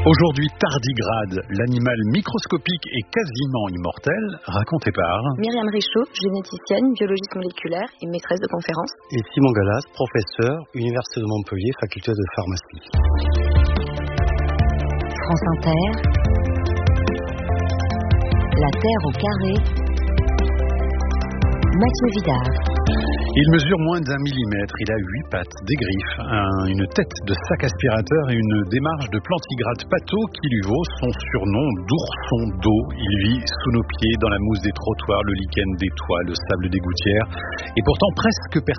Aujourd'hui, tardigrade, l'animal microscopique et quasiment immortel, raconté par Myriam Richaud, généticienne, biologiste moléculaire et maîtresse de conférences. Et Simon Gallas, professeur, Université de Montpellier, faculté de pharmacie. France Inter, La Terre au carré, Mathieu Vidard. Il mesure moins d'1 millimètre, il a 8 pattes, des griffes, une tête de sac aspirateur et une démarche de plantigrade pâteau qui lui vaut son surnom d'ourson d'eau. Il vit sous nos pieds, dans la mousse des trottoirs, le lichen des toits, le sable des gouttières, et pourtant presque personne